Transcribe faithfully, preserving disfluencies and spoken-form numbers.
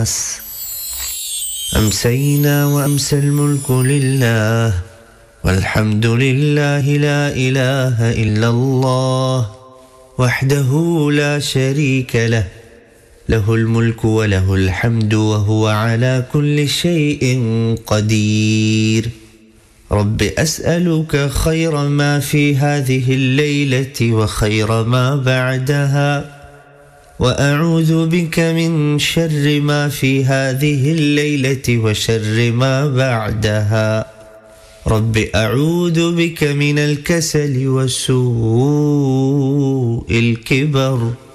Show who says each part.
Speaker 1: الناس. أمسينا وأمسى الملك لله، والحمد لله، لا إله إلا الله وحده لا شريك له، له الملك وله الحمد وهو على كل شيء قدير. رب أسألك خير ما في هذه الليلة وخير ما بعدها، وأعوذ بك من شر ما في هذه الليلة وشر ما بعدها. رب أعوذ بك من الكسل وسوء الكبر.